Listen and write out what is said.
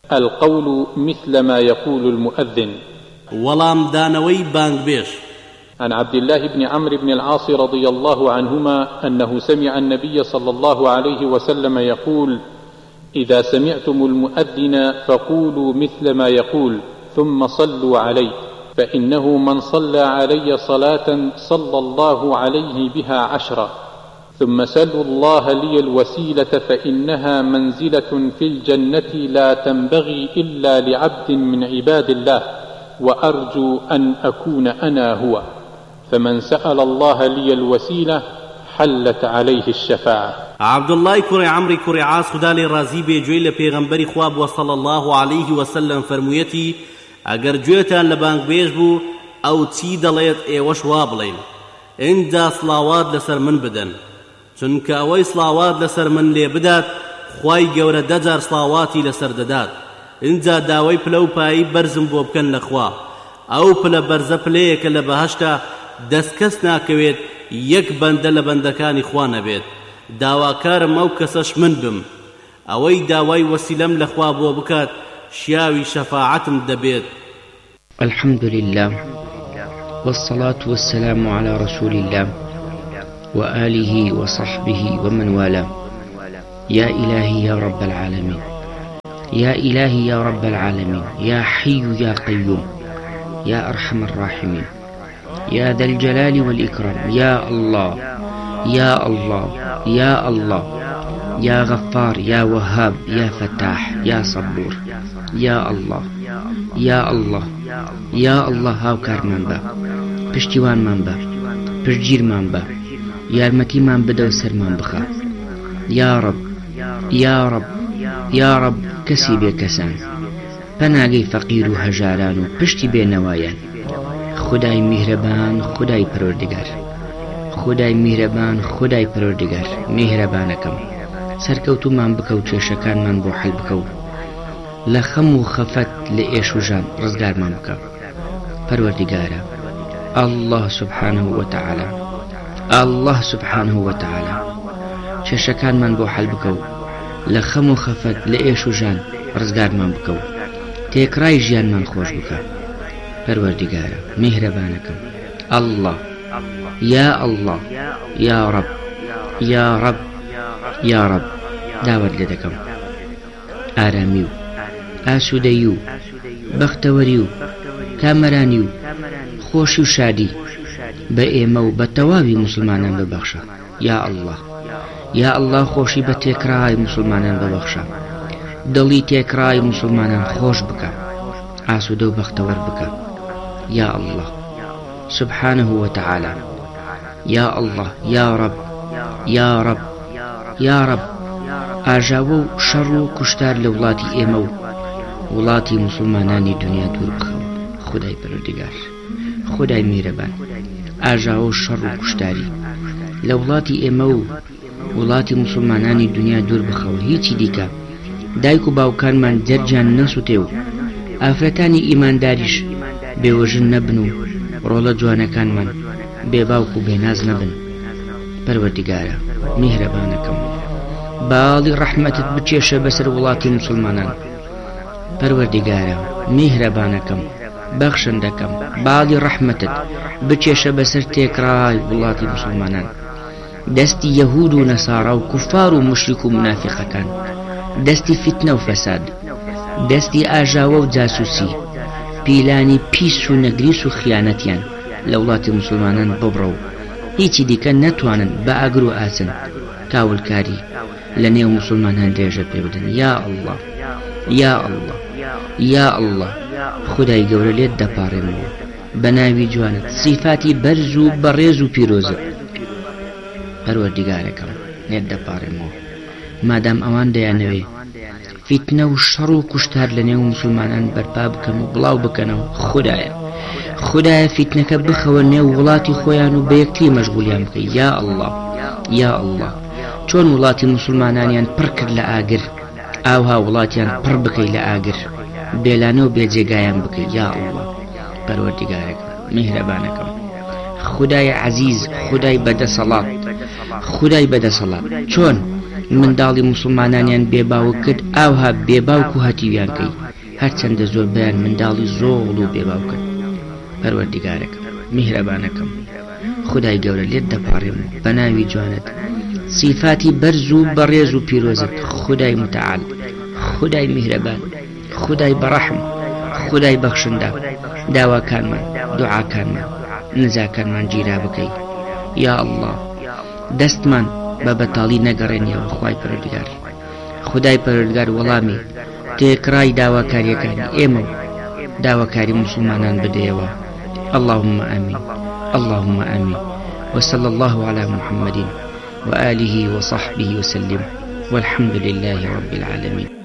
القول مثل ما يقول المؤذن. وەڵام دانەوەی بانگبێژ. عن عبد الله بن عمرو بن العاص رضي الله عنهما أنه سمع النبي صلى الله عليه وسلم يقول: إذا سمعتم المؤذن فقولوا مثل ما يقول ثم صلوا عليه، فإنه من صلى علي صلاة صلى الله عليه بها 10. ثم سلوا الله لي الوسيلة فإنها منزلة في الجنة لا تنبغي إلا لعبد من عباد الله، وأرجو أن أكون أنا هو، فمن سأل الله لي الوسيلة حلت عليه الشفاعة. عبد الله كوري عمري كوري عاص خدا لي رازي بي جوي لپیغمبري خواب وصلى الله عليه وسلم فرمويتي: اگر جويتان لبانگ بيش بو او چي دليت ايوش وابلين انجا صلاوات لسر من بدن، چونك اوي صلاوات لسر من لي بدات خواي گور دجار صلاواتي لسر ددات، انجا داوي پلو پاي برزم بو بكن لخوا او پل برز پليك لبهشتا دسكس ناكويت يك بند لبندكاني خوانا بيت داواكار موكسش من بم اوي داوي وسيلم لخوا بو بكات شياوي شفاعتم دبيت. الحمد لله والصلاة والسلام على رسول الله وآله وصحبه ومن والاه. يا إلهي يا رب العالمين، يا إلهي يا رب العالمين، يا حي يا قيوم، يا أرحم الراحمين، يا ذا الجلال والإكرام، يا الله يا الله يا الله، يا غفار يا وهاب يا فتاح يا صبور، يا الله يا الله يا الله. هاوکار من با، پشتیوان من با، پشتگیر من با، یارمەتی من بدە و سەرمان بخە. یا رب یا رب یا رب، کەسی بێ کەسان، پەناگەی فەقیر و هەژاران و پشتی بێنەوایان. خدای میهرەبان، خدای پەروەردگار، خدای میهرەبان، خدای پەروەردگار، میهرەبانەکەم سەرکەوتومان بکە و کێشەکانمان بۆ حەل بکە و لە خەم و خەفەت لە ئێش و ژان ڕزگارمان بکە. پەروەردگارە الله سبحانه وتعالى، الله سبحانه وتعالى کێشەکانمان بۆ حەل بکە و لە خەم و خەفەت لە ئێش و ژان ڕزگارمان بکە و تێکڕای ژیانمان خۆش بکە. پەروەردگارە میهرەبانەکەم الله يا الله يا رب يا رب يا رب. داوت لێ دەکەم ئارامی و ئاسوودەیی و بەختەوەری و کامەرانی و خۆشی و شادی بە ئێمە و بە تەواوی مسلمانان ببەخشە. یا الله یا الله، خۆشی بە تێکڕای مسلمانان ببەخشە، دڵی تێکڕای مسلمانان خۆش بکە، ئاسوودە و بەختەوەر بکە. یا الله سبحانه وتعالى. يا الله يا رب يا رب يا رب. ئاژاوە و شەڕ و کوشتار لە وڵاتی ئێمە و وڵاتی مسلمانانی دنیا دوور بخەوە. خدای پەروەردگار، خدای میهرەبان، ئاژاوە و شەڕ و کوشتاری لە وڵاتی ئێمە و وڵاتی مسلمانانی دنیا دوور بخەوە. هیچی دیکە دایک و باوکانمان دەرجیان نەسووتێ و ئافرەتانی ئیمانداریش بێوەژن نەبن و ڕۆڵە جوانەکانمان بێباوک و بێناز نەبن. پەروەردگارە میهرەبانەکەم، باڵی ڕەحمەتت بچێشە بەسەر وڵاتی مسلمانان. پەروەردگارە میهرەبانەکەم، بەخشندەکەم، باڵی ڕەحمەتت بچێشە بەسەر تێکڕای وڵاتی مسلمانان. دەستی یەهود و نەسارا و کوفار و مشریک و منافقەکان، دەستی فتنە و فەساد، دەستی ئاژاوە و جاسووسی، پیلانی پیس و نەگریس و خیانەتیان لە وڵاتی مسلمانان ببڕە و هیچی دیکە نەتوانن بە ئاگر و ئاسن کاولکاری لە نێو مسلمانان درێژە پێ بدەن. یا الله یا الله یا الله. خدای گەورە لێت دەپاڕێمەوە بە ناوی جوانت، سیفاتی بەرز و بەڕێز و پیرۆزت. پەروەردگارەکەم لێت دەپاڕێمەوە مادام ئەوان دەیانەوێ فتنە و شەڕ و کوشتار لە نێو مسلمانان بەرپا بکەن و بڵاو بکەنەوە. خدایە خدایە فتنەکە بخەوە نێو وڵاتی خۆیان و بە یەکتری مەشغولیان بکەی. یا الله یا الله. چۆن وڵاتی مسلمانانیان پڕ کرد لە ئاگر، ئاوها وڵاتیان پڕ بکەی لە ئاگر، بێلانە و بێجێگایان بکەی. یا الله پەروەردگارەکەم میهرەبانەکەم، خدای عەزیز، خدای بەدەسەڵات، خدای بەدەسەڵات. چۆن منداڵی موسڵمانانیان بێباوە کرد ئاوها بێباوک و هەتیویان کەی هەرچەندە زۆر بەیان منداڵی زۆڵ و بێباو کرد. پەروەردگارەکەم میهرەبانەکەم خودای گەورە لێت دەپاڕێم بە ناوی جوانت صفاتی بەرز و بەڕێز و پیرۆزت خودای متعال خودای میهرەبان خودای بەڕەحم خودای بەخشندا داواکانمان دوعاکانمان نزاکانمان گیرا بکەی یا الله دەستمان بە بەتاڵی نەگەڕێنیەوە خوای پەروەردگار خودای پەروەردگار وەڵامی تێکڕای داواکاریەکانی ئێمە و داواکاری موسڵمانان بدەیەوە اللهم آمين اللهم آمين وصلى الله على محمد وآله وصحبه وسلم والحمد لله رب العالمين.